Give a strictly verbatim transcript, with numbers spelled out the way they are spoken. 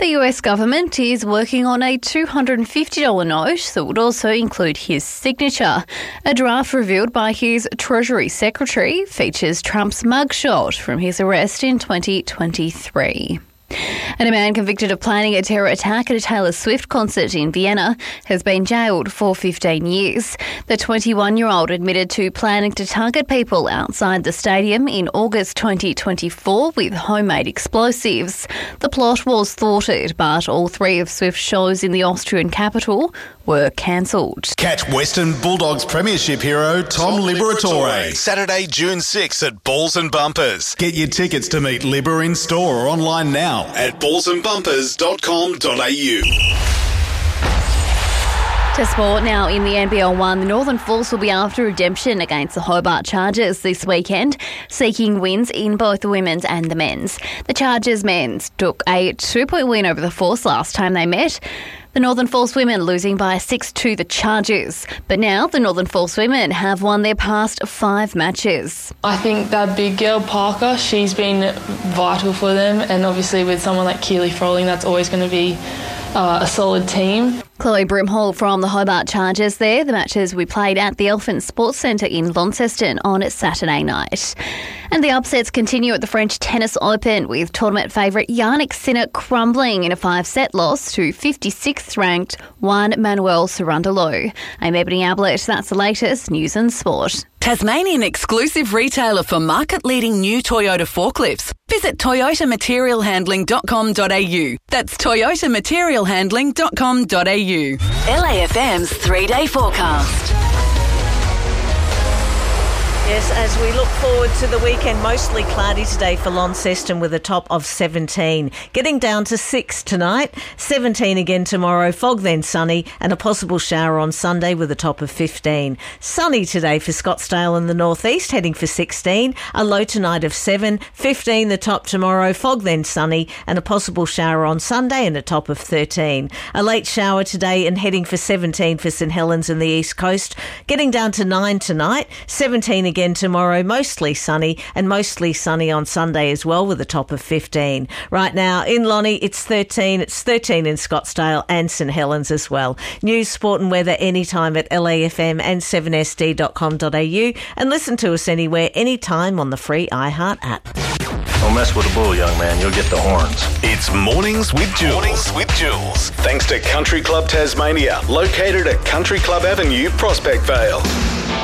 The U S government is working on a two hundred fifty dollars note that would also include his signature. A draft revealed by his Treasury Secretary features Trump's mugshot from his arrest in twenty twenty-three. And a man convicted of planning a terror attack at a Taylor Swift concert in Vienna has been jailed for fifteen years. The twenty-one-year-old admitted to planning to target people outside the stadium in August twenty twenty-four with homemade explosives. The plot was thwarted, but all three of Swift's shows in the Austrian capital were cancelled. Catch Western Bulldogs Premiership hero Tom Liberatore Saturday, June sixth at Balls and Bumpers. Get your tickets to meet Libber in store or online now at balls and bumpers dot com dot a u. To sport now in the N B L one, the Northern Force will be after redemption against the Hobart Chargers this weekend, seeking wins in both the women's and the men's. The Chargers men's took a two-point win over the Force last time they met. The Northern Force women losing by six to the Chargers. But now the Northern Force women have won their past five matches. I think that big girl, Parker, she's been vital for them. And obviously with someone like Keely Froling, that's always going to be uh, a solid team. Chloe Brimhall from the Hobart Chargers there. The matches we played at the Elephant Sports Centre in Launceston on Saturday night. And the upsets continue at the French Tennis Open with tournament favourite Jannik Sinner crumbling in a five-set loss to fifty-sixth ranked Juan Manuel Cerundolo. I'm Ebony Ablett. That's the latest news and sport. Tasmanian exclusive retailer for market-leading new Toyota forklifts. Visit toyota material handling dot com dot a u. That's toyota material handling dot com dot a u. L A F M's three-day forecast. Yes, as we look forward to the weekend, mostly cloudy today for Launceston with a top of seventeen. Getting down to six tonight, seventeen again tomorrow, fog then sunny, and a possible shower on Sunday with a top of fifteen. Sunny today for Scottsdale in the northeast, heading for sixteen, a low tonight of seven, fifteen the top tomorrow, fog then sunny, and a possible shower on Sunday and a top of thirteen. A late shower today and heading for seventeen for St Helens in the east coast. Getting down to nine tonight, seventeen again tomorrow, mostly sunny, and mostly sunny on Sunday as well with a top of fifteen. Right now in Lonnie it's thirteen, it's thirteen in Scottsdale and St Helens as well. News, sport and weather anytime at L A F M and seven S D dot com dot a u, and listen to us anywhere, anytime on the free iHeart app. Don't mess with the bull, young man. You'll get the horns. It's Mornings with Jules. Mornings with Jules. Thanks to Country Club Tasmania, located at Country Club Avenue, Prospect Vale.